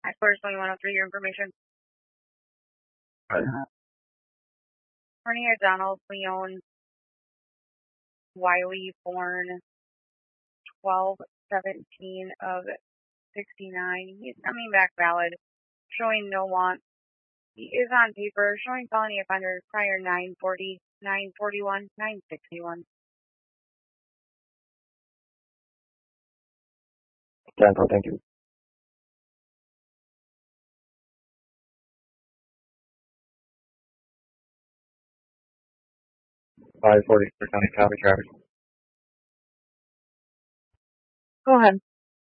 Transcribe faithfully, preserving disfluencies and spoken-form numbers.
I first only want to through your information. Right. Attorney Donald Leon Wiley, born twelve seventeen of sixty-nine. He's coming back valid, showing no want. He is on paper, showing felony offender prior nine forty, nine forty-one, nine sixty-one. ten four, thank you. five forty for County Copy Traffic. Go ahead.